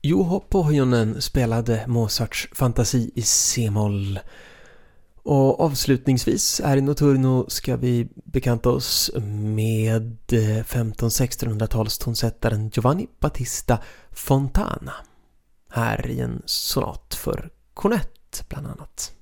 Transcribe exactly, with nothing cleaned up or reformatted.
Juho Pohjonen spelade Mozarts fantasi i C-moll. Och avslutningsvis här i Notturno ska vi bekanta oss med femton-sextonhundratals tonsättaren Giovanni Battista Fontana. Här i en sonat för kornett bland annat.